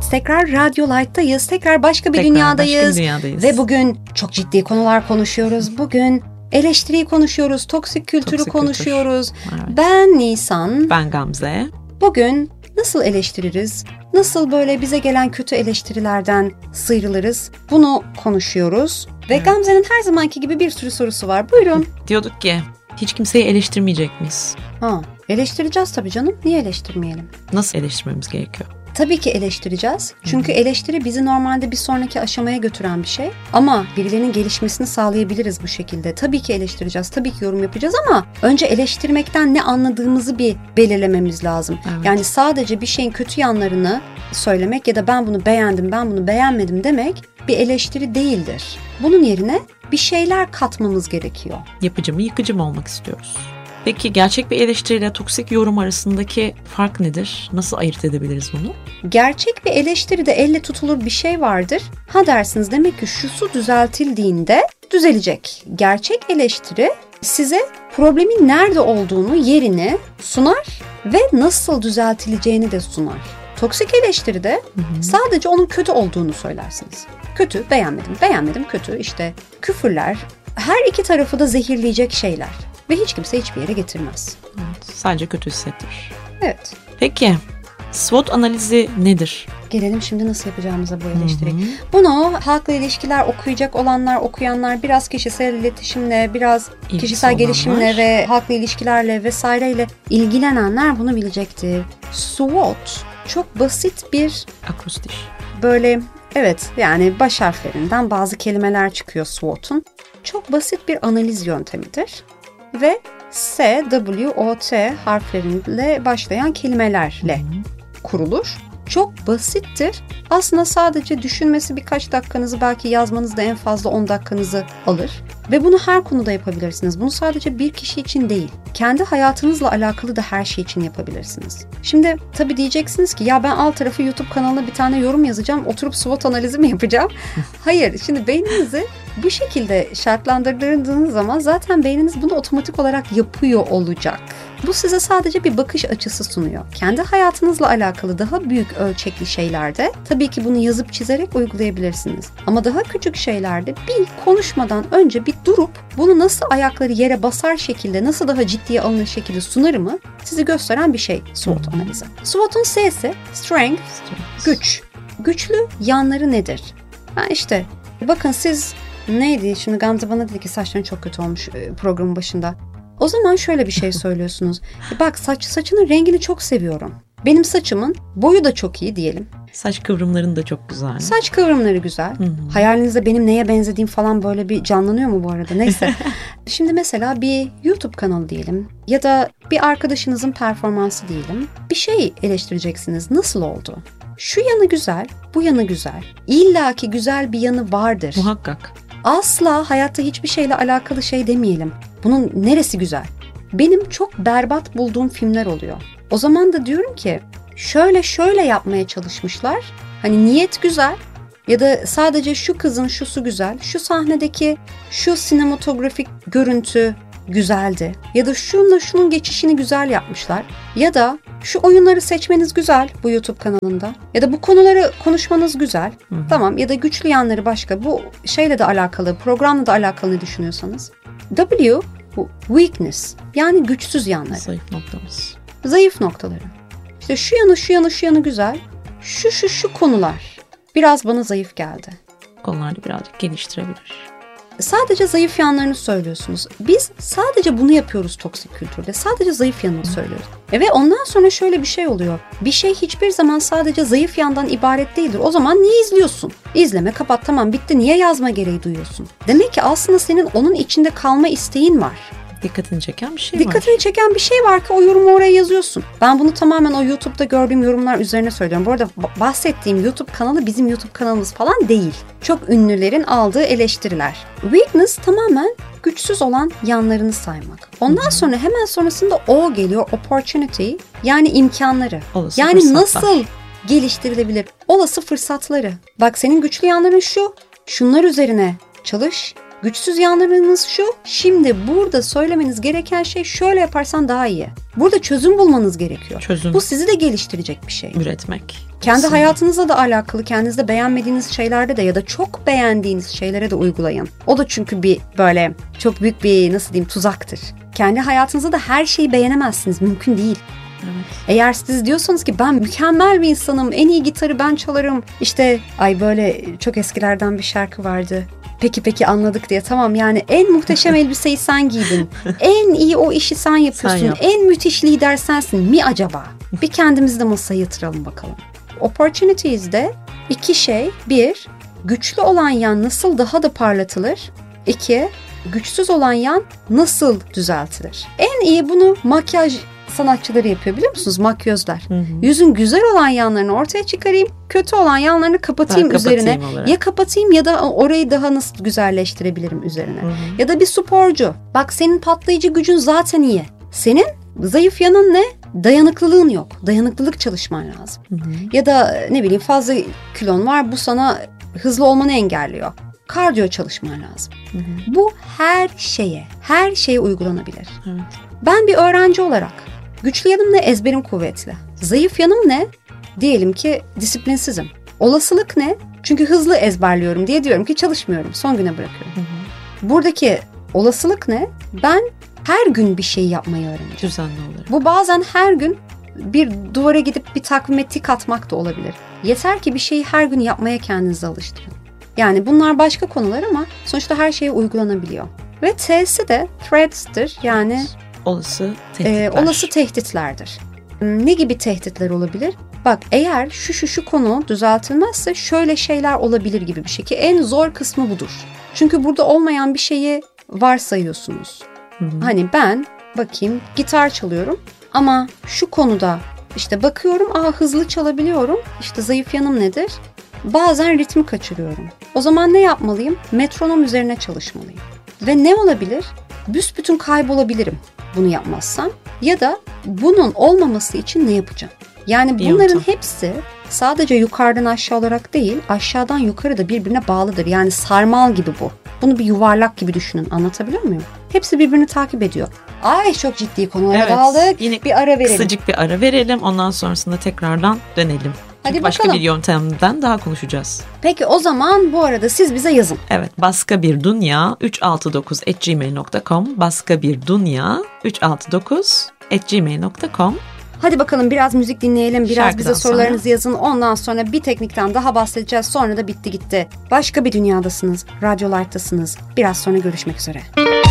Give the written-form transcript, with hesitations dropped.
Tekrar Radyo Light'tayız. Tekrar başka bir dünyadayız. Ve bugün çok ciddi konular konuşuyoruz. Bugün eleştiriyi konuşuyoruz. Toksik kültürü konuşuyoruz. Evet. Ben Nisan. Ben Gamze. Bugün nasıl eleştiririz? Nasıl böyle bize gelen kötü eleştirilerden sıyrılırız? Bunu konuşuyoruz. Ve Gamze'nin her zamanki gibi bir sürü sorusu var. Buyurun. Diyorduk ki hiç kimseyi eleştirmeyecek miyiz? Eleştireceğiz tabii canım. Niye eleştirmeyelim? Nasıl eleştirmemiz gerekiyor? Tabii ki eleştireceğiz. Çünkü eleştiri bizi normalde bir sonraki aşamaya götüren bir şey. Ama birilerinin gelişmesini sağlayabiliriz bu şekilde. Tabii ki eleştireceğiz, tabii ki yorum yapacağız ama önce eleştirmekten ne anladığımızı bir belirlememiz lazım. Evet. Yani sadece bir şeyin kötü yanlarını söylemek ya da ben bunu beğendim, ben bunu beğenmedim demek bir eleştiri değildir. Bunun yerine bir şeyler katmamız gerekiyor. Yapıcı mı, yıkıcı mı olmak istiyoruz? Peki gerçek bir eleştiriyle toksik yorum arasındaki fark nedir? Nasıl ayırt edebiliriz bunu? Gerçek bir eleştiride elle tutulur bir şey vardır. Ha dersiniz, demek ki şusu düzeltildiğinde düzelecek. Gerçek eleştiri size problemin nerede olduğunu, yerini sunar ve nasıl düzeltileceğini de sunar. Toksik eleştiride sadece onun kötü olduğunu söylersiniz. Kötü, beğenmedim, kötü, işte küfürler, her iki tarafı da zehirleyecek şeyler. Ve hiç kimse hiçbir yere getirmez. Evet, sadece kötü hissettirir. Evet. Peki, SWOT analizi nedir? Gelelim şimdi nasıl yapacağımıza bu eleştiriyi. Bunu halkla ilişkiler okuyacak olanlar, okuyanlar, biraz kişisel iletişimle, biraz kişisel gelişimle ve halkla ilişkilerle vesaireyle ilgilenenler bunu bilecektir. SWOT çok basit bir akrostiş. Böyle, evet, yani baş harflerinden bazı kelimeler çıkıyor SWOT'un. Çok basit bir analiz yöntemidir. Ve S, W, O, T harfleriyle başlayan kelimelerle kurulur. Çok basittir. Aslında sadece düşünmesi birkaç dakikanızı, belki yazmanız da en fazla 10 dakikanızı alır. Ve bunu her konuda yapabilirsiniz. Bunu sadece bir kişi için değil, kendi hayatınızla alakalı da her şey için yapabilirsiniz. Şimdi tabii diyeceksiniz ki ya ben alt tarafı YouTube kanalına bir tane yorum yazacağım, oturup SWOT analizi mi yapacağım? Hayır, şimdi beyninizi bu şekilde şartlandırdığınız zaman zaten beyniniz bunu otomatik olarak yapıyor olacak. Bu size sadece bir bakış açısı sunuyor. Kendi hayatınızla alakalı daha büyük ölçekli şeylerde tabii ki bunu yazıp çizerek uygulayabilirsiniz. Ama daha küçük şeylerde bir konuşmadan önce bir durup bunu nasıl ayakları yere basar şekilde, nasıl daha ciddiye alınır şekilde sunarımı sizi gösteren bir şey SWOT analizi. SWOT'un S'si strength, güç. Güçlü yanları nedir? İşte bakın siz neydi? Şimdi Gamze bana dedi ki saçların çok kötü olmuş programın başında. O zaman şöyle bir şey söylüyorsunuz. Bak saçının rengini çok seviyorum. Benim saçımın boyu da çok iyi diyelim. Saç kıvrımların da çok güzel. Saç kıvrımları güzel. Hayalinizde benim neye benzediğim falan böyle bir canlanıyor mu bu arada? Neyse. Şimdi mesela bir YouTube kanalı diyelim ya da bir arkadaşınızın performansı diyelim. Bir şey eleştireceksiniz. Nasıl oldu? Şu yanı güzel, bu yanı güzel. İlla ki güzel bir yanı vardır. Muhakkak. Asla hayatta hiçbir şeyle alakalı şey demeyelim. Bunun neresi güzel? Benim çok berbat bulduğum filmler oluyor. O zaman da diyorum ki şöyle yapmaya çalışmışlar. Hani niyet güzel ya da sadece şu kızın şusu güzel. Şu sahnedeki şu sinematografik görüntü güzeldi. Ya da şunun geçişini güzel yapmışlar. Ya da şu oyunları seçmeniz güzel bu YouTube kanalında. Ya da bu konuları konuşmanız güzel. Tamam, ya da güçlü yanları başka. Bu şeyle de alakalı, programla da alakalı ne düşünüyorsanız. W, bu weakness. Yani güçsüz yanları. Zayıf noktamız. Zayıf noktaları. İşte şu yanı güzel. Şu konular biraz bana zayıf geldi. Konularda birazcık geliştirebilir. Sadece zayıf yanlarını söylüyorsunuz. Biz sadece bunu yapıyoruz toksik kültürde. Sadece zayıf yanını söylüyoruz. Ve ondan sonra şöyle bir şey oluyor. Bir şey hiçbir zaman sadece zayıf yandan ibaret değildir. O zaman niye izliyorsun? İzleme, kapat, tamam, bitti. Niye yazma gereği duyuyorsun? Demek ki aslında senin onun içinde kalma isteğin var. Dikkatini çeken bir şey var. Dikkatini çeken bir şey var ki o yorumu oraya yazıyorsun. Ben bunu tamamen o YouTube'da gördüğüm yorumlar üzerine söylüyorum. Bu arada bahsettiğim YouTube kanalı bizim YouTube kanalımız falan değil. Çok ünlülerin aldığı eleştiriler. Weakness tamamen güçsüz olan yanlarını saymak. Ondan sonra hemen sonrasında O geliyor. Opportunity, yani imkanları. Olası yani fırsatlar. Nasıl geliştirilebilir? Olası fırsatları. Bak senin güçlü yanların şu. Şunlar üzerine çalış. Güçsüz yanlarınız şu, şimdi burada söylemeniz gereken şey şöyle yaparsan daha iyi. Burada çözüm bulmanız gerekiyor. Çözüm. Bu sizi de geliştirecek bir şey. Üretmek. Kendi Aslında. hayatınızla da alakalı, kendinizde beğenmediğiniz şeylerde de ya da çok beğendiğiniz şeylere de uygulayın. O da çünkü bir böyle çok büyük bir nasıl diyeyim tuzaktır. Kendi hayatınızda da her şeyi beğenemezsiniz. Mümkün değil. Evet. Eğer siz diyorsanız ki ben mükemmel bir insanım, en iyi gitarı ben çalarım. İşte böyle çok eskilerden bir şarkı vardı. Peki anladık diye. Tamam yani en muhteşem elbiseyi sen giydin. En iyi o işi sen yapıyorsun. Sen yap. En müthiş lider sensin mi acaba? Bir kendimizi de masaya yatıralım bakalım. Opportunities'de 2 şey. 1, güçlü olan yan nasıl daha da parlatılır? 2, güçsüz olan yan nasıl düzeltilir? En iyi bunu makyaj sanatçıları yapıyor biliyor musunuz? Makyözler. Yüzün güzel olan yanlarını ortaya çıkarayım, kötü olan yanlarını kapatayım üzerine. Olarak. Ya kapatayım ya da orayı daha nasıl güzelleştirebilirim üzerine. Ya da bir sporcu. Bak senin patlayıcı gücün zaten iyi. Senin zayıf yanın ne? Dayanıklılığın yok. Dayanıklılık çalışman lazım. Ya da ne bileyim fazla kilon var, bu sana hızlı olmanı engelliyor. Kardiyo çalışman lazım. Bu her şeye uygulanabilir. Evet. Ben bir öğrenci olarak güçlü yanım ne? Ezberim kuvvetli. Zayıf yanım ne? Diyelim ki disiplinsizim. Olasılık ne? Çünkü hızlı ezberliyorum diye diyorum ki çalışmıyorum. Son güne bırakıyorum. Buradaki olasılık ne? Ben her gün bir şey yapmayı öğreneceğim. Düzenli olarak. Bu bazen her gün bir duvara gidip bir takvime tik atmak da olabilir. Yeter ki bir şeyi her gün yapmaya kendinizi alıştırın. Yani bunlar başka konular ama sonuçta her şeye uygulanabiliyor. Ve T'si de threats'tir. Yani olası tehditler. Olası tehditlerdir. Ne gibi tehditler olabilir? Bak eğer şu konu düzeltilmezse şöyle şeyler olabilir gibi bir şey ki en zor kısmı budur. Çünkü burada olmayan bir şeyi varsayıyorsunuz. Hani ben bakayım gitar çalıyorum ama şu konuda işte bakıyorum hızlı çalabiliyorum. İşte zayıf yanım nedir? Bazen ritmi kaçırıyorum. O zaman ne yapmalıyım? Metronom üzerine çalışmalıyım. Ve ne olabilir? Büsbütün kaybolabilirim bunu yapmazsam. Ya da bunun olmaması için ne yapacağım? Yani bunların hepsi sadece yukarıdan aşağı olarak değil, aşağıdan yukarı da birbirine bağlıdır. Yani sarmal gibi bu. Bunu bir yuvarlak gibi düşünün. Anlatabiliyor muyum? Hepsi birbirini takip ediyor. Çok ciddi konulara daldık. Yine bir ara verelim. Kısacık bir ara verelim. Ondan sonrasında tekrardan dönelim. Hadi başka bakalım. bir yöntemden daha konuşacağız. Peki o zaman bu arada siz bize yazın. Evet, baskaBirDunya369@gmail.com baskaBirDunya369@gmail.com. Hadi bakalım biraz müzik dinleyelim. Biraz Şarkıdan bize sorularınızı yazın. Ondan sonra bir teknikten daha bahsedeceğiz. Sonra da bitti gitti. Başka bir dünyadasınız. Radyo Light'tasınız. Biraz sonra görüşmek üzere.